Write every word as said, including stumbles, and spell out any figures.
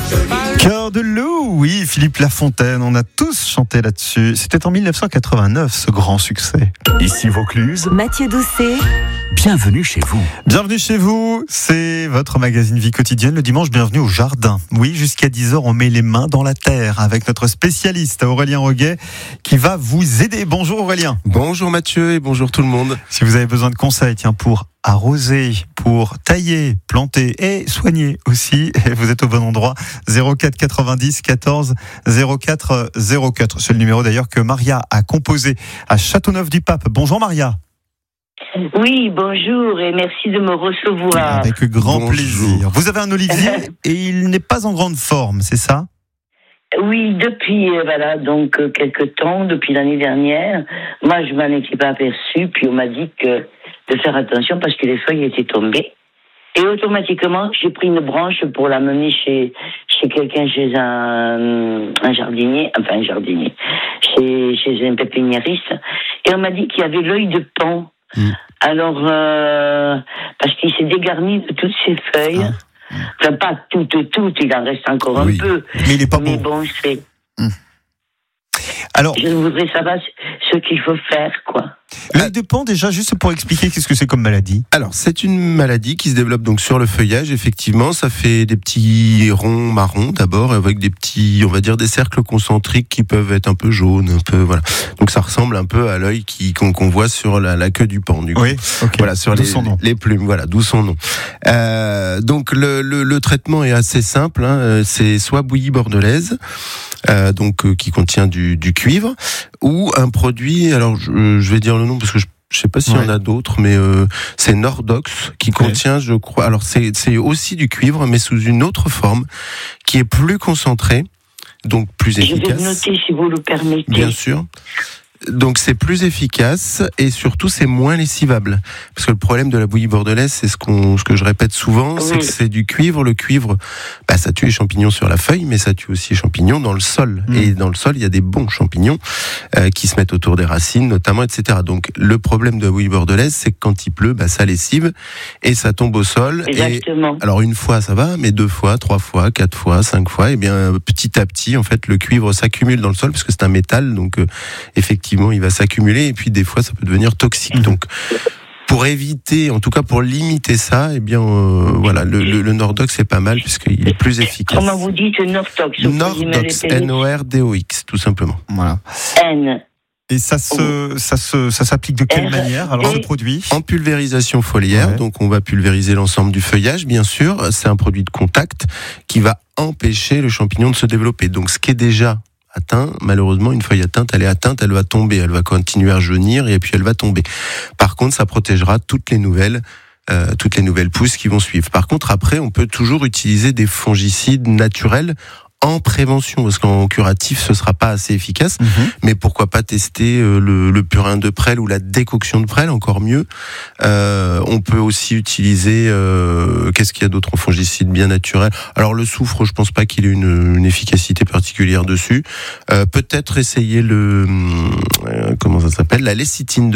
Cœur de loup, oui, Philippe Lafontaine, on a tous chanté là-dessus. C'était en dix-neuf cent quatre-vingt-neuf, ce grand succès. Ici Vaucluse, Mathieu Doucet. Bienvenue chez vous. Bienvenue chez vous, c'est votre magazine Vie quotidienne le dimanche, bienvenue au jardin. Oui, jusqu'à dix heures, on met les mains dans la terre avec notre spécialiste Aurélien Roguet qui va vous aider. Bonjour Aurélien. Bonjour Mathieu et bonjour tout le monde. Si vous avez besoin de conseils, tiens, pour arroser, pour tailler, planter et soigner aussi, vous êtes au bon endroit. zéro quatre quatre-vingt-dix quatorze zéro quatre zéro quatre. C'est le numéro d'ailleurs que Maria a composé à Châteauneuf-du-Pape. Bonjour Maria. Oui, bonjour et merci de me recevoir. Avec grand Bonjour. plaisir. Vous avez un olivier et il n'est pas en grande forme, c'est ça ? Oui, depuis euh, voilà donc euh, quelques temps, depuis l'année dernière, moi je m'en étais pas aperçue, puis on m'a dit que de faire attention parce que les feuilles étaient tombées. Et automatiquement, j'ai pris une branche pour la mener chez chez quelqu'un, chez un, un jardinier, enfin un jardinier, chez chez un pépiniériste, et on m'a dit qu'il y avait l'œil de paon. Mmh. Alors, euh, parce qu'il s'est dégarni de toutes ses feuilles. Ah. Enfin, pas toutes, toutes, il en reste encore oui. un peu. Mais il est pas Mais bon. bon, c'est... Mmh. Alors, je voudrais savoir ce qu'il faut faire, quoi. L'œil de paon, déjà, juste pour expliquer qu'est-ce que c'est comme maladie. Alors, c'est une maladie qui se développe donc sur le feuillage. Effectivement, ça fait des petits ronds marrons d'abord, avec des petits, on va dire, des cercles concentriques qui peuvent être un peu jaunes, un peu, voilà. Donc, ça ressemble un peu à l'œil qui, qu'on, qu'on voit sur la, la queue du paon, du coup. Oui, okay. Voilà, sur d'où les, son nom. les plumes, voilà, d'où son nom. Euh, donc, le, le, le traitement est assez simple, hein. C'est soit bouillie bordelaise, euh, donc, euh, qui contient du, du cuivre, ou un produit, alors, je, je vais dire le nom parce que je Je sais pas s'il ouais. y en a d'autres, mais euh, c'est Nordox qui okay. contient, je crois. Alors c'est c'est aussi du cuivre, mais sous une autre forme, qui est plus concentrée, donc plus efficace. Je vais noter si vous le permettez. Bien sûr. Donc c'est plus efficace et surtout c'est moins lessivable. Parce que le problème de la bouillie bordelaise, c'est ce qu'on, ce que je répète souvent, oui. c'est que c'est du cuivre. Le cuivre, bah ça tue les champignons sur la feuille, mais ça tue aussi les champignons dans le sol. Mmh. Et dans le sol, il y a des bons champignons euh, qui se mettent autour des racines, notamment, et cetera. Donc le problème de la bouillie bordelaise, c'est que quand il pleut, bah ça lessive et ça tombe au sol. Exactement. Et alors une fois ça va, mais deux fois, trois fois, quatre fois, cinq fois, et bien petit à petit, en fait, le cuivre s'accumule dans le sol parce que c'est un métal, donc euh, effectivement il va s'accumuler et puis des fois ça peut devenir toxique. Mmh. Donc pour éviter, en tout cas pour limiter ça, eh bien euh, voilà, le, le, le Nordox c'est pas mal puisqu'il est plus efficace. Comment vous dites Nordox? Nordox, N O R D O X, tout simplement. Voilà. N. Et ça se, ça se, ça s'applique de quelle R manière alors ce produit? En pulvérisation foliaire, ouais. Donc on va pulvériser l'ensemble du feuillage, bien sûr. C'est un produit de contact qui va empêcher le champignon de se développer. Donc ce qui est déjà atteint, malheureusement, une feuille atteinte, elle est atteinte, elle va tomber, elle va continuer à jaunir et puis elle va tomber. Par contre, ça protégera toutes les nouvelles, euh, toutes les nouvelles pousses qui vont suivre. Par contre, après, on peut toujours utiliser des fongicides naturels en prévention, parce qu'en curatif, ce sera pas assez efficace. Mmh. Mais pourquoi pas tester euh, le, le purin de prêle ou la décoction de prêle, encore mieux. Euh, on peut aussi utiliser, euh, qu'est-ce qu'il y a d'autre en fongicide bien naturel? Alors le soufre, je pense pas qu'il ait une, une efficacité particulière dessus. Euh, peut-être essayer le, euh, comment ça s'appelle, la lécithine de